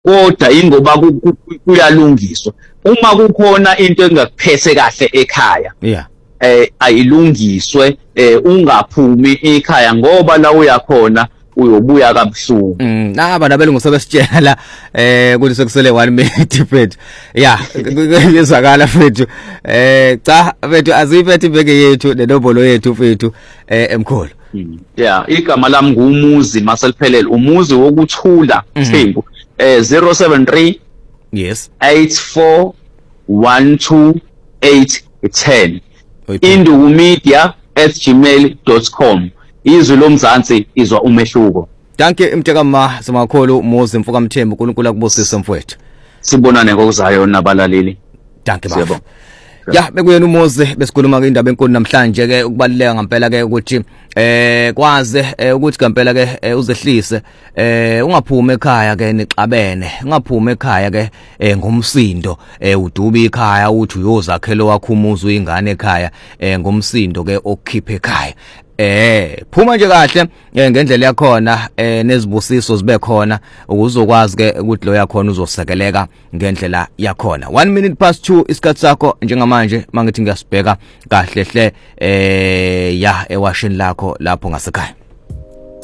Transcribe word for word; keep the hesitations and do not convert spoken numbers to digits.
kodwa ingoba kuyalungiswa uma kukhona into engakuphethe kahle ekhaya yeah eh ayilungiswe eh ungaphumi ekhaya ngoba la uyakhona uyobuya kabuhlungu. Mm naba nabelungu sebesitshela eh ukuthi sekusele one minute mfethu. Yeah ngizwakala mfethu. Eh cha mfethu aziphethe ibeke yethu nenombolo yethu mfethu eh emkhulu. Yeah igama lami ngumuzi maseliphelele umuzi wokuthula Thembu eh zero seven three yes eight four one two eight one zero indukumedia at gmail dot com izwi lomzansi izwa umehluko. Thank you Mtekama Samakhulu Muzi Mfuka Mthembu uNkulunkulu akubusise mfowethu. Sibonane ngokuzayo nabalaleli. Thank you baba. Ya bekuyena umuzi besikhuluma ke indaba enkulu namhlanje ke ukubaluleka ngempela ke ukuthi eh kwaze ukuthi ngempela ke uzehlise eh ungaphuma ekhaya ke nixabene ungaphuma ekhaya ke ngomsindo uduba ekhaya uthi uyozakhela wakho umuzi uyingane ekhaya ngomsindo ke okukhipha ekhaya. Eh phuma nje kahle ngendlela yakhona eh nezibusiso zibe khona ukuzokwazi ke ukuthi lo yakhona uzosekeleka ngendlela yakhona. one minute past two isikhathi sakho njengamanje mangithi ngiyasibheka kahle hle eh ya ewashini lakho lapho ngasekhaya.